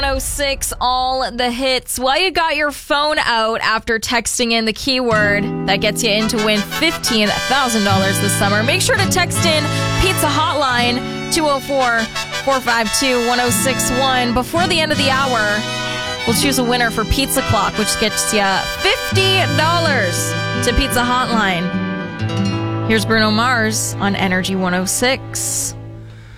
106, all the hits. While you got your phone out after texting in the keyword that gets you in to win $15,000 this summer, make sure to text in Pizza Hotline 204-452-1061. Before the end of the hour, we'll choose a winner for Pizza Clock, which gets you $50 to Pizza Hotline. Here's Bruno Mars on Energy 106.